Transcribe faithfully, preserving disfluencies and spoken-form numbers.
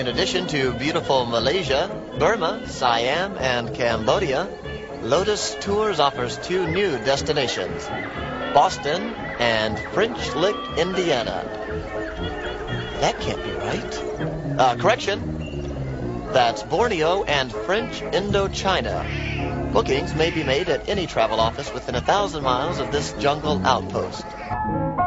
In addition to beautiful Malaysia, Burma, Siam, and Cambodia, Lotus Tours offers two new destinations, Boston and French Lick, Indiana. That can't be right. Uh, correction. That's Borneo and French Indochina. Bookings may be made at any travel office within a thousand miles of this jungle outpost.